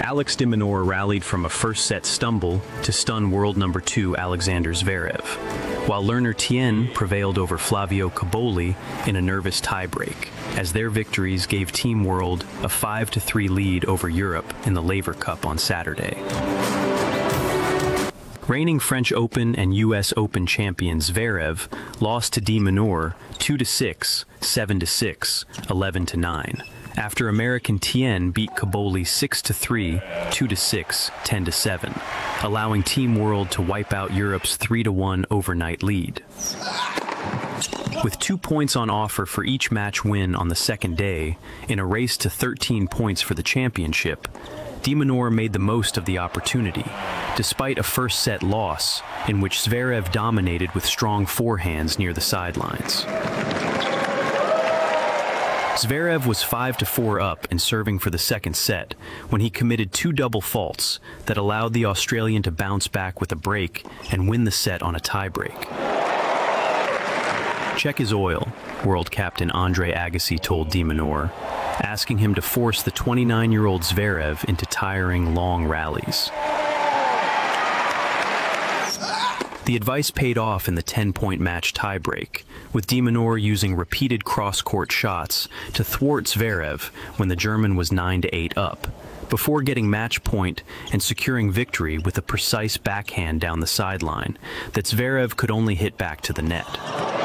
Alex de Minaur rallied from a first-set stumble to stun world number 2 Alexander Zverev, while Lerner Tien prevailed over Flavio Cobolli in a nervous tiebreak, as their victories gave Team World a 5-3 lead over Europe in the Laver Cup on Saturday. Reigning French Open and US Open champion Zverev lost to de Minaur 2-6, 7-6, 11-9, after American Tien beat Cobolli 6-3, 2-6, 10-7, allowing Team World to wipe out Europe's 3-1 overnight lead. With 2 points on offer for each match win on the second day, in a race to 13 points for the championship, de Minaur made the most of the opportunity, despite a first-set loss in which Zverev dominated with strong forehands near the sidelines. Zverev was 5-4 up and serving for the second set when he committed 2 double faults that allowed the Australian to bounce back with a break and win the set on a tiebreak. "Check his oil," world captain Andre Agassi told de Minaur, asking him to force the 29-year-old Zverev into tiring, long rallies. The advice paid off in the 10-point match tiebreak, with de Minaur using repeated cross-court shots to thwart Zverev when the German was 9-8 up, before getting match point and securing victory with a precise backhand down the sideline that Zverev could only hit back to the net.